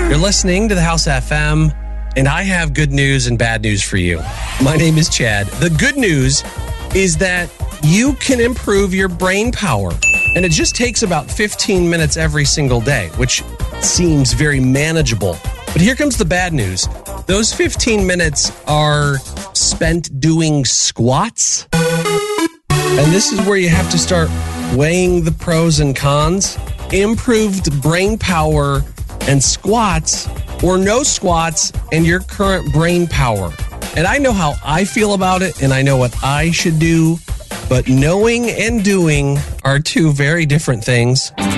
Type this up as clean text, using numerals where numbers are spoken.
You're listening to the House FM, and I have good news and bad news for you. My name is Chad. The good news is that you can improve your brain power, and it just takes about 15 minutes every single day, which seems very manageable. But here comes the bad news. Those 15 minutes are spent doing squats. And this is where you have to start weighing the pros and cons. Improved brain power and squats, or no squats and your current brain power. And I know how I feel about it, and I know what I should do, but knowing and doing are two very different things.